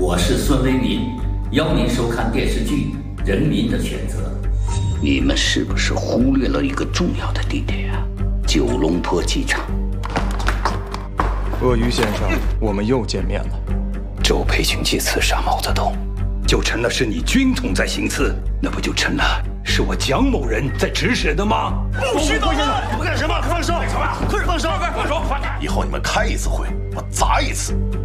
我是孙为民，邀您收看电视剧《人民的选择》。 你们是不是忽略了一个重要的地点啊？九龙坡机场。 鳄鱼先生，我们又见面了。 周培群去刺杀毛泽东，就成了是你军统在行刺，那不就成了是我蒋某人在指使的吗？ 不许动！你们干什么？放手！快点放手！ 放手！以后你们开一次会，我砸一次。